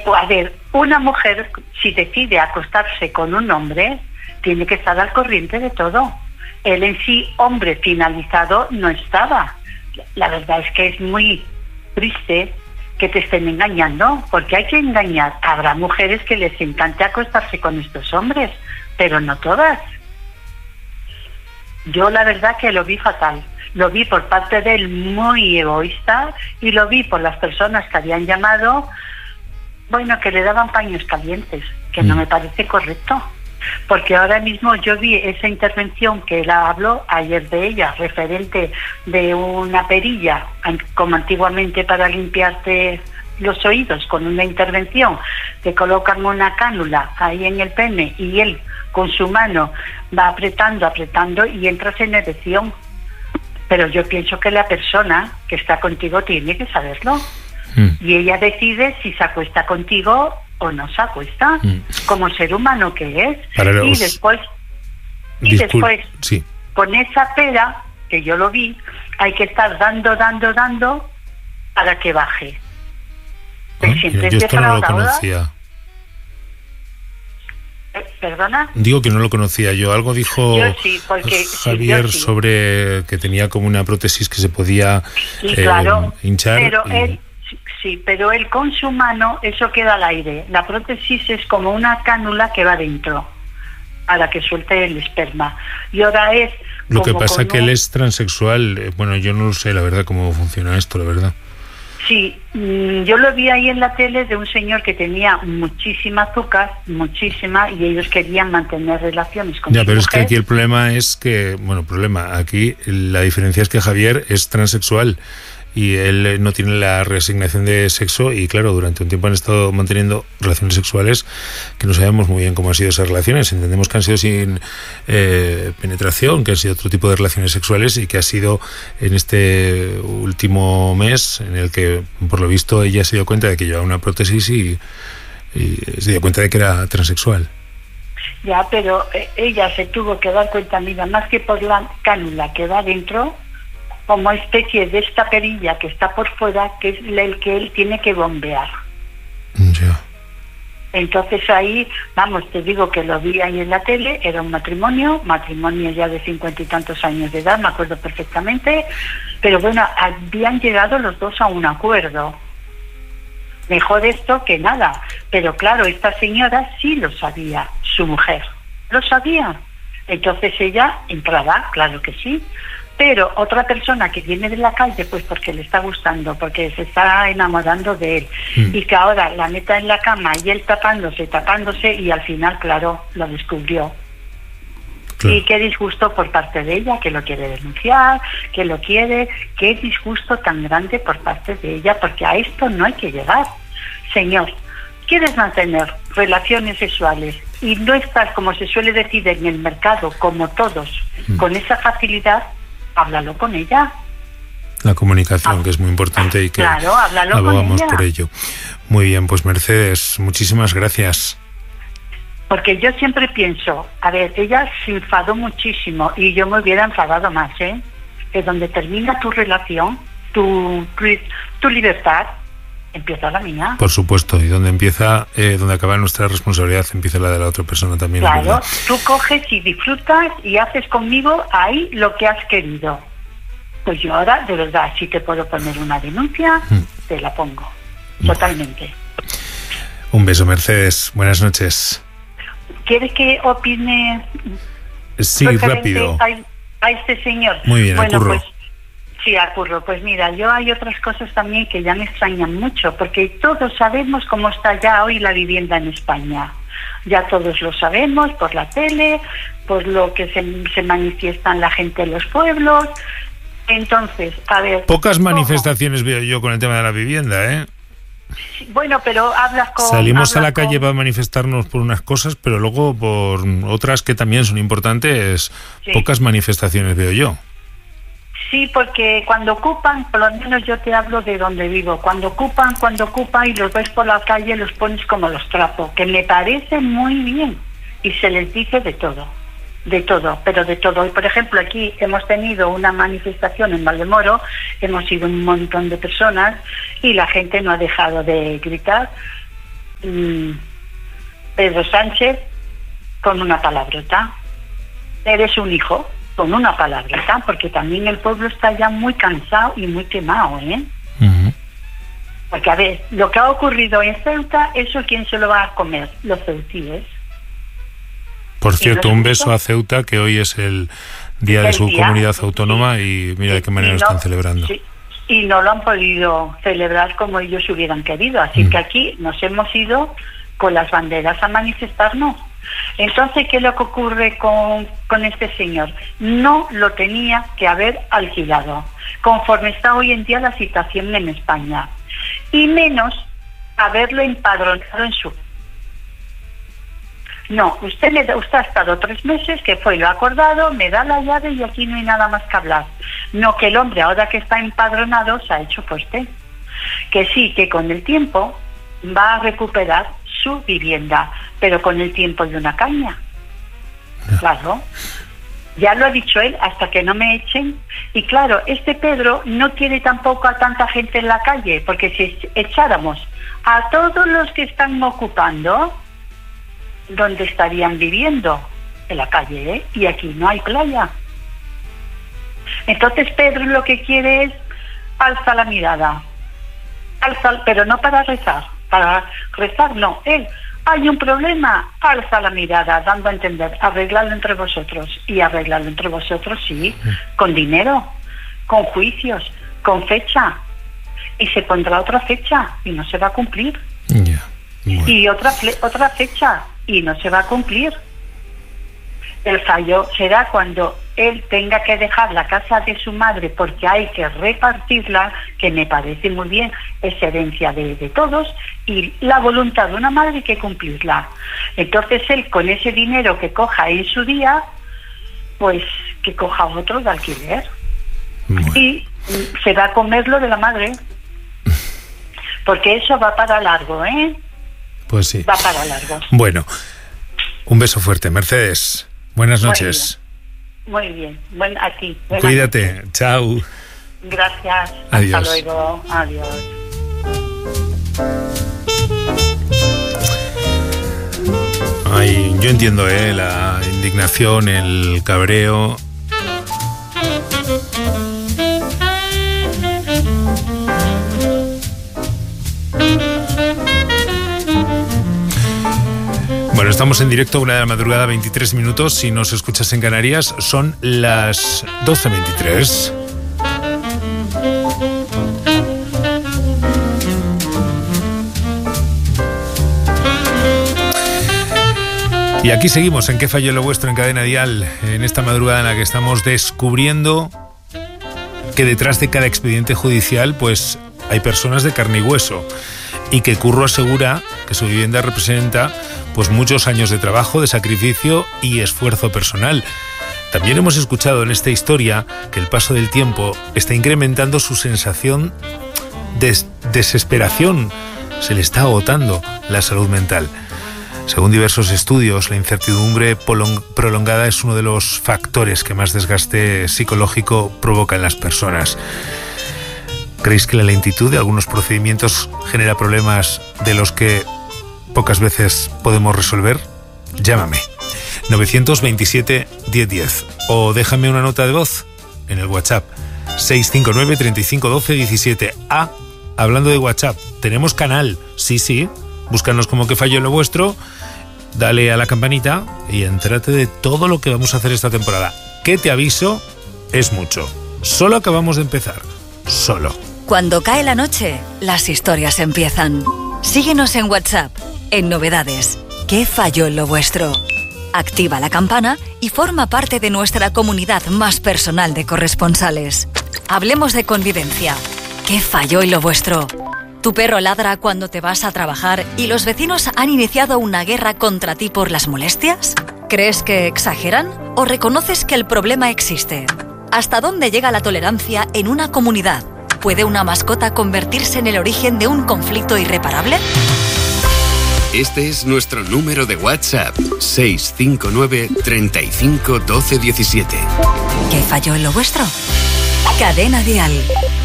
A ver, una mujer, si decide acostarse con un hombre, tiene que estar al corriente de todo. Él en sí, hombre finalizado, no estaba. La verdad es que es muy triste que te estén engañando, porque hay que engañar. Habrá mujeres que les encante acostarse con estos hombres, pero no todas. Yo la verdad que lo vi fatal. Lo vi por parte de él muy egoísta y lo vi por las personas que habían llamado, bueno, que le daban paños calientes, que no me parece correcto. Porque ahora mismo yo vi esa intervención que él habló ayer de ella, referente de una perilla, como antiguamente para limpiarte los oídos, con una intervención, te colocan una cánula ahí en el pene y él con su mano va apretando y entras en erección. Pero yo pienso que la persona que está contigo tiene que saberlo. Y ella decide si se acuesta contigo o no se acuesta, como ser humano que es. Y después, sí, con esa pera, que yo lo vi, hay que estar dando para que baje. Yo esto no lo conocía. ¿Perdona? Digo que no lo conocía yo. Algo dijo Javier sobre que tenía como una prótesis que se podía hinchar. Pero él con su mano, eso queda al aire. La prótesis es como una cánula que va dentro para que suelte el esperma. Y ahora es... Lo que pasa es que él es transexual. Bueno, yo no sé la verdad cómo funciona esto, la verdad. Sí, yo lo vi ahí en la tele de un señor que tenía muchísima azúcar, y ellos querían mantener relaciones con su pero mujer. Es que aquí el problema es que, aquí la diferencia es que Javier es transexual y él no tiene la reasignación de sexo y claro, durante un tiempo han estado manteniendo relaciones sexuales que no sabemos muy bien cómo han sido esas relaciones. Entendemos que han sido sin penetración, que han sido otro tipo de relaciones sexuales y que ha sido en este último mes en el que por lo visto ella se dio cuenta de que llevaba una prótesis y se dio cuenta de que era transexual. Ya, pero ella se tuvo que dar cuenta, mira, más que por la cánula que va dentro, como especie de esta perilla que está por fuera, que es el que él tiene que bombear. Ya. Entonces ahí, te digo que lo vi ahí en la tele, era un matrimonio ya de 50 y tantos años de edad, me acuerdo perfectamente, pero bueno, habían llegado los dos a un acuerdo. Mejor esto que nada, pero claro, esta señora sí lo sabía, su mujer lo sabía. Entonces ella entraba, claro que sí. Pero otra persona que viene de la calle, pues porque le está gustando, porque se está enamorando de él, y que ahora la meta en la cama y él tapándose, y al final, claro, lo descubrió. Claro. Y qué disgusto por parte de ella, que lo quiere denunciar, que lo quiere, qué disgusto tan grande por parte de ella, porque a esto no hay que llegar. Señor, ¿quieres mantener relaciones sexuales y no estar, como se suele decir en el mercado, como todos, con esa facilidad? Háblalo con ella. La comunicación, que es muy importante y que abogamos por ello. Muy bien, pues Mercedes, muchísimas gracias. Porque yo siempre pienso, ella se enfadó muchísimo y yo me hubiera enfadado más, que donde termina tu relación, tu libertad, empieza la mía. Por supuesto, y donde acaba nuestra responsabilidad, empieza la de la otra persona también. Claro, tú coges y disfrutas y haces conmigo ahí lo que has querido. Pues yo ahora, de verdad, si te puedo poner una denuncia, te la pongo. Totalmente. Un beso, Mercedes. Buenas noches. ¿Quieres que opine? Sí, rápido. A este señor. Muy bien, bueno, Curro. Pues, sí, Curro. Pues mira, yo hay otras cosas también que ya me extrañan mucho, porque todos sabemos cómo está ya hoy la vivienda en España. Ya todos lo sabemos por la tele, por lo que se manifiestan la gente en los pueblos. Entonces, pocas manifestaciones veo yo con el tema de la vivienda, ¿eh? Bueno, pero salimos a la calle para manifestarnos por unas cosas, pero luego por otras que también son importantes, pocas manifestaciones veo yo. Sí, porque cuando ocupan, por lo menos yo te hablo de donde vivo, cuando ocupan y los ves por la calle, los pones como los trapos, que me parece muy bien, y se les dice de todo, pero de todo. Y por ejemplo, aquí hemos tenido una manifestación en Valdemoro, hemos ido un montón de personas y la gente no ha dejado de gritar Pedro Sánchez, con una palabrota. Eres un hijo, con una palabrota, porque también el pueblo está ya muy cansado y muy quemado, ¿eh? Uh-huh. Porque, a ver, lo que ha ocurrido en Ceuta, ¿eso quién se lo va a comer? Los ceutíes. Por cierto, un beso a Ceuta, que hoy es el día de su comunidad autónoma, y mira de qué manera lo están celebrando. Sí, y no lo han podido celebrar como ellos hubieran querido, así que aquí nos hemos ido con las banderas a manifestarnos. Entonces, ¿qué es lo que ocurre con este señor? No lo tenía que haber alquilado, conforme está hoy en día la situación en España, y menos haberlo empadronado en su... No, usted ha estado 3 meses, que fue lo acordado, me da la llave y aquí no hay nada más que hablar. No, que el hombre, ahora que está empadronado, se ha hecho fuerte. Que sí, que con el tiempo va a recuperar su vivienda, pero con el tiempo de una caña. Claro. Ya lo ha dicho él, hasta que no me echen. Y claro, este Pedro no quiere tampoco a tanta gente en la calle, porque si echáramos a todos los que están ocupando, ¿dónde estarían viviendo? En la calle, ¿eh? Y aquí no hay playa. Entonces Pedro lo que quiere es alza la mirada. Pero no para rezar no. Él, hay un problema, alza la mirada, dando a entender, arreglarlo entre vosotros. Y arreglarlo entre vosotros, sí, con dinero, con juicios, con fecha. Y se pondrá otra fecha y no se va a cumplir. Yeah. Bueno. Y otra fecha y no se va a cumplir. El fallo será cuando él tenga que dejar la casa de su madre porque hay que repartirla, que me parece muy bien, es herencia de todos, y la voluntad de una madre hay que cumplirla. Entonces él, con ese dinero que coja en su día, pues que coja otro de alquiler. Bueno. Y se va a comer lo de la madre, porque eso va para largo, ¿eh? Pues sí. Va para largo. Bueno, un beso fuerte, Mercedes. Buenas noches. Muy bien. Bueno, a ti. Cuídate. Noches. Chao. Gracias. Adiós. Hasta luego. Adiós. Ay, yo entiendo, la indignación, el cabreo. Bueno, estamos en directo, 1 de la madrugada, 23 minutos. Si nos escuchas en Canarias, son las 12:23. Y aquí seguimos en ¿Qué falló lo vuestro? En Cadena Dial, en esta madrugada en la que estamos descubriendo que detrás de cada expediente judicial pues hay personas de carne y hueso, y que Curro asegura que su vivienda representa pues muchos años de trabajo, de sacrificio y esfuerzo personal. También hemos escuchado en esta historia que el paso del tiempo está incrementando su sensación de desesperación. Se le está agotando la salud mental. Según diversos estudios, la incertidumbre prolongada es uno de los factores que más desgaste psicológico provoca en las personas. ¿Creéis que la lentitud de algunos procedimientos genera problemas de los que pocas veces podemos resolver? Llámame 927 1010 o déjame una nota de voz en el WhatsApp 659 35 12 17. Hablando de WhatsApp, tenemos canal, sí, búscanos como ¿Qué falló lo vuestro? Dale a la campanita y entérate de todo lo que vamos a hacer esta temporada. Que te aviso, es mucho. Solo acabamos de empezar. Solo. Cuando cae la noche, las historias empiezan. Síguenos en WhatsApp, en Novedades. ¿Qué falló en lo vuestro? Activa la campana y forma parte de nuestra comunidad más personal de corresponsales. Hablemos de convivencia. ¿Qué falló en lo vuestro? ¿Tu perro ladra cuando te vas a trabajar y los vecinos han iniciado una guerra contra ti por las molestias? ¿Crees que exageran o reconoces que el problema existe? ¿Hasta dónde llega la tolerancia en una comunidad? ¿Puede una mascota convertirse en el origen de un conflicto irreparable? Este es nuestro número de WhatsApp, 659 35 12 17. ¿Qué falló en lo vuestro? Cadena Dial.